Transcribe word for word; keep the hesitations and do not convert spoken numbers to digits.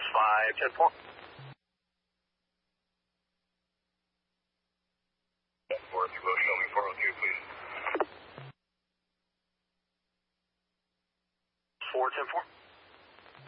five ten four. four, show me four oh two, please. four ten four.